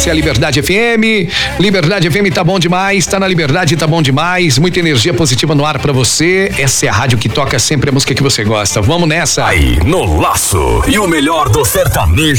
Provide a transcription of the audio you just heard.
Essa é a Liberdade FM. Liberdade FM tá bom demais, tá na Liberdade, tá bom demais. Muita energia positiva no ar pra você. Essa é a rádio que toca sempre a música que você gosta. Vamos nessa. Aí, no Laço. E o melhor do sertanejo.